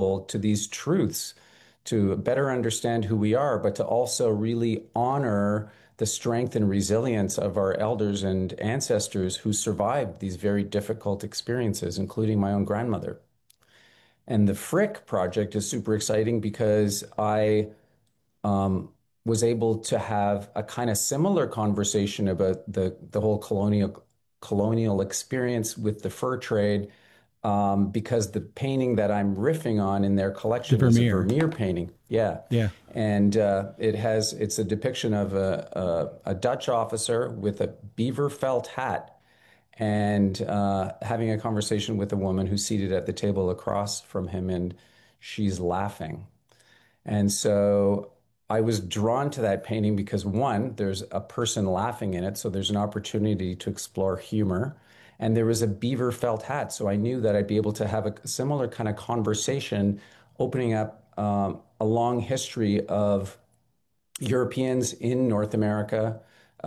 accessible to these truths, to better understand who we are, but to also really honor the strength and resilience of our elders and ancestors who survived these very difficult experiences, including my own grandmother. And the Frick project is super exciting because I was able to have a kind of similar conversation about the whole colonial experience with the fur trade, because the painting that I'm riffing on in their collection is a Vermeer painting. Yeah. Yeah. And it's a depiction of a Dutch officer with a beaver felt hat and having a conversation with a woman who's seated at the table across from him, and she's laughing. And so I was drawn to that painting because, one, there's a person laughing in it, so there's an opportunity to explore humor. And there was a beaver felt hat, so I knew that I'd be able to have a similar kind of conversation, opening up a long history of Europeans in North America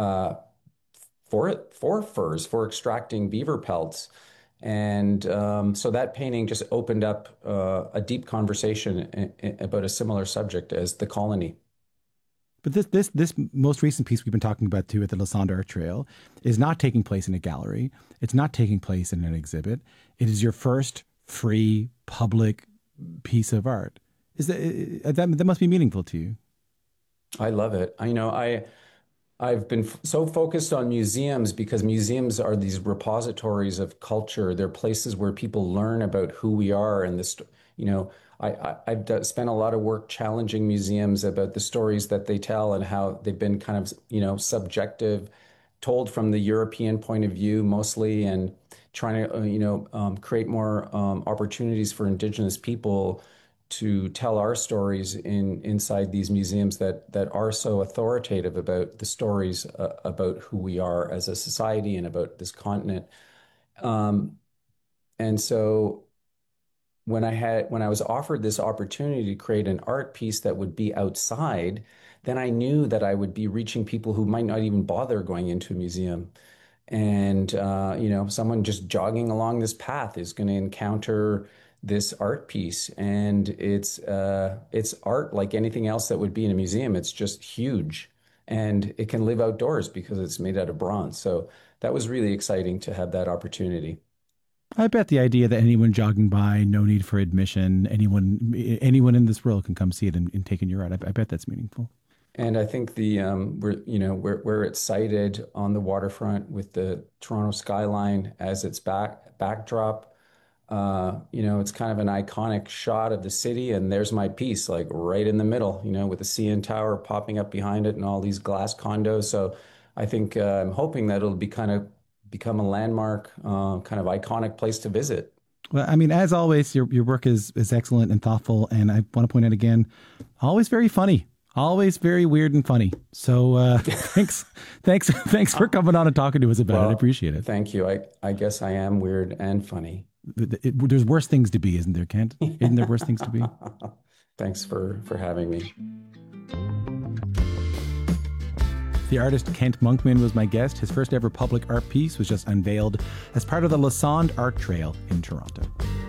for furs, for extracting beaver pelts. And so that painting just opened up a deep conversation about a similar subject as the colony. But this most recent piece we've been talking about too at the Lassonde Art Trail is not taking place in a gallery. It's not taking place in an exhibit. It is your first free public piece of art. That must be meaningful to you? I love it. I've been so focused on museums because museums are these repositories of culture. They're places where people learn about who we are and this. I've spent a lot of work challenging museums about the stories that they tell and how they've been kind of, subjective, told from the European point of view mostly, and trying to, create more opportunities for Indigenous people to tell our stories inside these museums that are so authoritative about the stories about who we are as a society and about this continent. And so when I was offered this opportunity to create an art piece that would be outside, then I knew that I would be reaching people who might not even bother going into a museum. And, someone just jogging along this path is going to encounter this art piece. And it's art like anything else that would be in a museum. It's just huge. And it can live outdoors because it's made out of bronze. So that was really exciting to have that opportunity. I bet the idea that anyone jogging by, no need for admission, anyone in this world can come see it and take in your art. I bet that's meaningful. And I think where it's sited on the waterfront with the Toronto skyline as its backdrop, it's kind of an iconic shot of the city. And there's my piece, like right in the middle, with the CN Tower popping up behind it and all these glass condos. So I think I'm hoping that it'll become a landmark, kind of iconic place to visit. Well, I mean, as always, your work is excellent and thoughtful. And I want to point out again, always very funny. Always very weird and funny. So thanks for coming on and talking to us about it. I appreciate it. Thank you. I guess I am weird and funny. There's worse things to be, isn't there, Kent? Isn't there worse things to be? Thanks for having me. The artist Kent Monkman was my guest. His first ever public art piece was just unveiled as part of the Lassonde Art Trail in Toronto.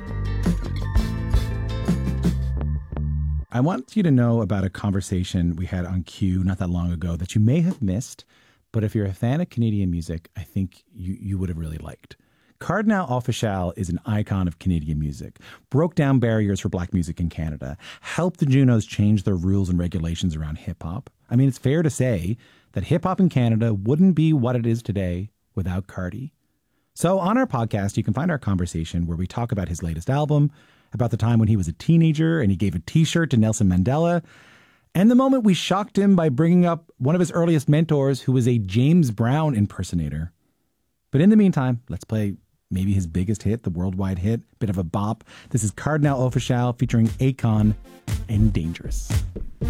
I want you to know about a conversation we had on Q not that long ago that you may have missed, but if you're a fan of Canadian music, I think you would have really liked. Kardinal Offishall is an icon of Canadian music, broke down barriers for black music in Canada, helped the Junos change their rules and regulations around hip-hop. I mean, it's fair to say that hip-hop in Canada wouldn't be what it is today without Cardi. So on our podcast, you can find our conversation where we talk about his latest album, about the time when he was a teenager and he gave a T-shirt to Nelson Mandela, and the moment we shocked him by bringing up one of his earliest mentors who was a James Brown impersonator. But in the meantime, let's play maybe his biggest hit, the worldwide hit, bit of a bop. This is Kardinal Offishall featuring Akon and Dangerous.